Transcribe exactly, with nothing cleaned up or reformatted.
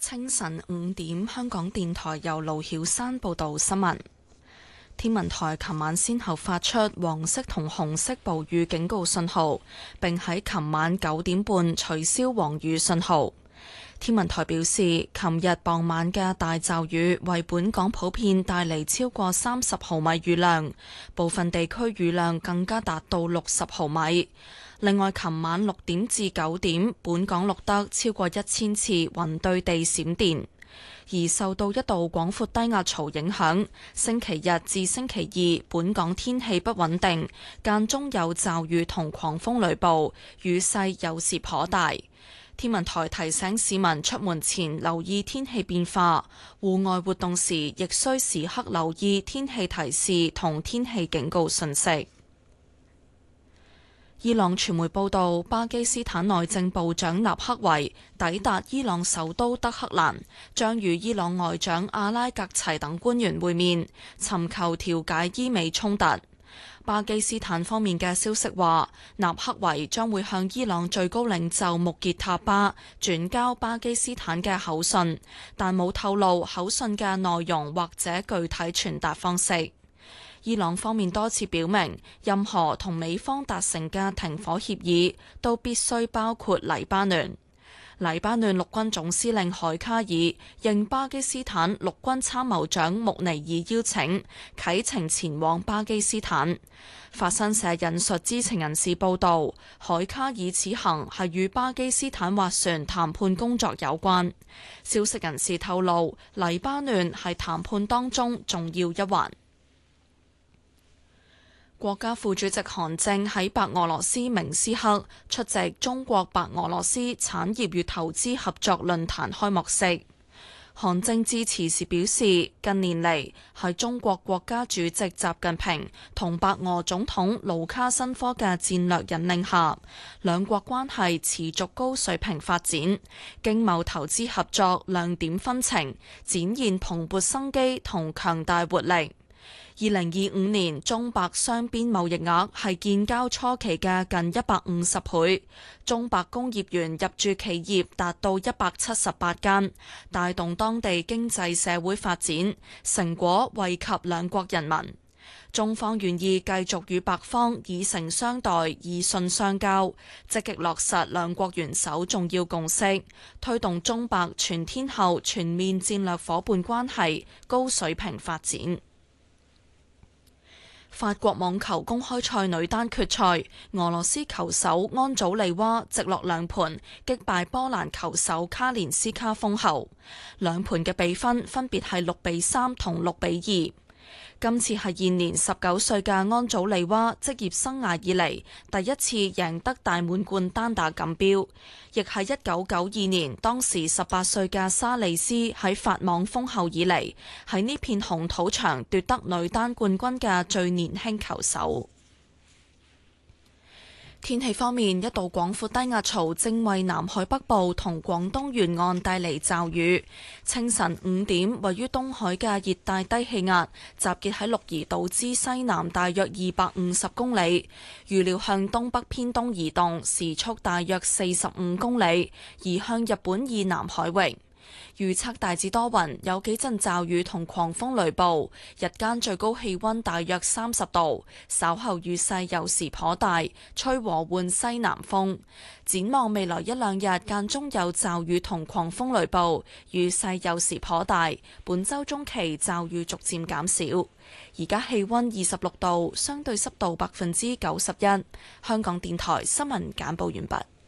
清晨五點，香港電台由盧曉山報道新聞。天文台琴晚先後發出黃色同紅色暴雨警告信號，並喺琴晚九點半取消黃雨信號。天文台表示，琴日傍晚嘅大驟雨為本港普遍帶嚟超過三十毫米雨量，部分地區雨量更加達到六十毫米。另外，琴晚六點至九點，本港錄得超過一千次雲對地閃電。而受到一道廣闊低壓槽影響，星期日至星期二，本港天氣不穩定，間中有驟雨同狂風雷暴，雨勢有時頗大。天文台提醒市民出門前留意天氣變化，戶外活動時亦需時刻留意天氣提示同天氣警告信息。伊朗傳媒報道，巴基斯坦內政部長納克維抵達伊朗首都德黑蘭，將與伊朗外長阿拉格齊等官員會面，尋求調解伊美衝突。巴基斯坦方面嘅消息話，納克維將會向伊朗最高領袖穆傑塔巴轉交巴基斯坦嘅口信，但冇透露口信嘅內容或者具體傳達方式。伊朗方面多次表明，任何同美方達成嘅停火協議都必須包括黎巴嫩。黎巴嫩陸軍總司令海卡爾應巴基斯坦陸軍參謀長穆尼爾邀請，啟程前往巴基斯坦。法新社引述知情人士報道，海卡爾此行係與巴基斯坦斡旋談判工作有關。消息人士透露，黎巴嫩係談判當中重要一環。國家副主席韓正喺白俄羅斯明斯克出席中國白俄羅斯產業與投資合作論壇開幕式。韓正致辭時表示，近年嚟喺中國國家主席習近平同白俄總統盧卡申科嘅戰略引領下，兩國關係持續高水平發展，經貿投資合作亮點紛呈，展現蓬勃生機同強大活力。二零二五年中白雙邊貿易額係建交初期嘅近一百五十倍，中白工業園入駐企業達到一百七十八間，帶動當地經濟社會發展，成果惠及兩國人民。中方願意繼續與白方以誠相待，以信相交，積極落實兩國元首重要共識，推動中白全天候全面戰略夥伴關係高水平發展。法國網球公開賽女單決賽，俄羅斯球手安祖利娃直落兩盤擊敗波蘭球手卡連斯卡封后，兩盤嘅比分分別係六比三同六比二。今次係現年十九歲嘅安祖利娃職業生涯以嚟第一次贏得大滿貫單打錦標，亦係一九九二年當時十八歲嘅沙利斯喺法網封后以嚟喺呢片紅土場奪得女單冠軍嘅最年輕球手。天氣方面，一道廣闊低壓槽正為南海北部同廣東沿岸帶嚟驟雨。清晨五點，位於東海嘅熱帶低氣壓集結喺鹿兒島之西南大約二百五十公里，預料向東北偏東移動，時速大約四十五公里，移向日本以南海域。預測大致多雲，有幾陣驟雨同狂風雷暴，日間最高氣溫大約三十度，稍後雨勢有時頗大，吹和緩西南風。展望未來一兩日間中有驟雨同狂風雷暴，雨勢有時頗大，本週中期驟雨逐漸減少。而家氣溫二十六度，相對濕度百分之九十一。香港電台新聞簡報完畢。